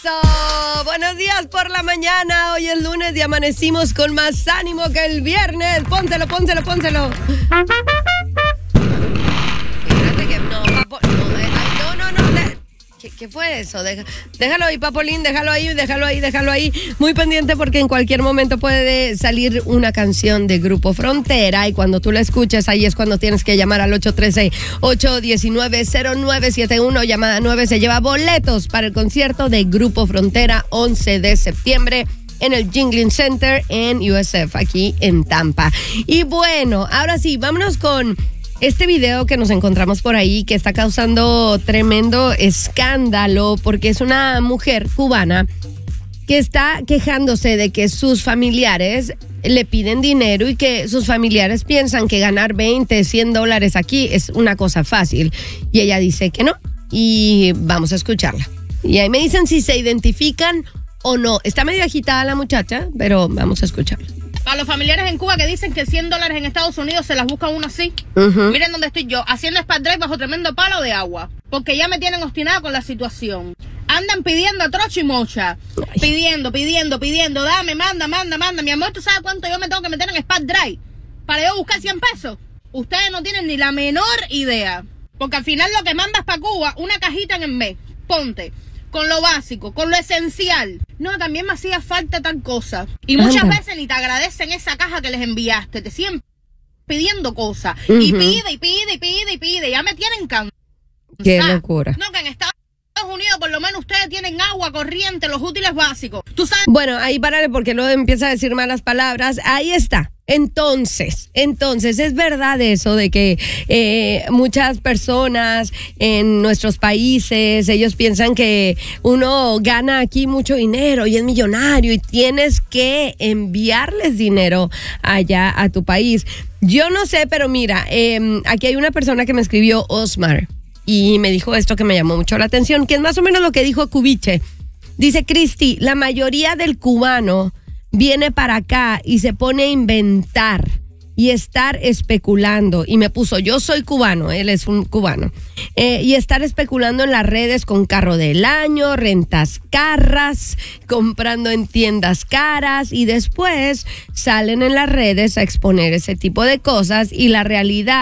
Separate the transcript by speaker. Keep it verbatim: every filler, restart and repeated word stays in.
Speaker 1: Eso, buenos días por la mañana. Hoy es lunes y amanecimos con más ánimo que el viernes. Pónselo, pónselo, pónselo. Fíjate que no, papo, no, eh, ay, no, no, no. De, ¿qué, ¿Qué fue eso? Deja, déjalo ahí, Papolín, déjalo ahí, déjalo ahí, déjalo ahí. Muy pendiente porque en cualquier momento puede salir una canción de Grupo Frontera y cuando tú la escuches, ahí es cuando tienes que llamar al ocho uno tres, ocho uno nueve, cero nueve siete uno. Llamada nueve se lleva boletos para el concierto de Grupo Frontera once de septiembre en el Jingling Center en U S F, aquí en Tampa. Y bueno, ahora sí, vámonos con este video que nos encontramos por ahí, que está causando tremendo escándalo, porque es una mujer cubana que está quejándose de que sus familiares le piden dinero y que sus familiares piensan que ganar veinte, cien dólares aquí es una cosa fácil. Y ella dice que no. Y vamos a escucharla. Y ahí me dicen si se identifican o no. Está medio agitada la muchacha, pero vamos a escucharla.
Speaker 2: Para los familiares en Cuba que dicen que cien dólares en Estados Unidos se las busca uno así. Uh-huh. Miren dónde estoy yo, haciendo Spark Drive bajo tremendo palo de agua. Porque ya me tienen obstinada con la situación. Andan pidiendo a trocho y mocha. Ay. Pidiendo, pidiendo, pidiendo. Dame, manda, manda, manda. Mi amor, ¿tú sabes cuánto yo me tengo que meter en Spark Drive para yo buscar cien pesos? Ustedes no tienen ni la menor idea. Porque al final lo que mandas para Cuba, una cajita en el mes. Ponte. Con lo básico, con lo esencial. No, también me hacía falta tal cosa. Y muchas Anda. veces ni te agradecen esa caja que les enviaste. Te siguen pidiendo cosas. Uh-huh. Y pide, y pide, y pide, y pide. Ya me tienen cansada.
Speaker 1: Qué locura.
Speaker 2: No, que en Estados Unidos por lo menos ustedes tienen agua corriente, los útiles básicos. ¿Tú sabes?
Speaker 1: Bueno, ahí párale porque luego empieza a decir malas palabras. Ahí está. Entonces, entonces es verdad eso de que eh, muchas personas en nuestros países, ellos piensan que uno gana aquí mucho dinero y es millonario y tienes que enviarles dinero allá a tu país. Yo no sé, pero mira, eh, aquí hay una persona que me escribió, Osmar, y me dijo esto que me llamó mucho la atención, que es más o menos lo que dijo Cubiche. Dice, Cristi, la mayoría del cubano viene para acá y se pone a inventar y estar especulando. Y me puso, yo soy cubano, él es un cubano. Eh, y estar especulando en las redes con carro del año, rentas carras, comprando en tiendas caras y después salen en las redes a exponer ese tipo de cosas y la realidad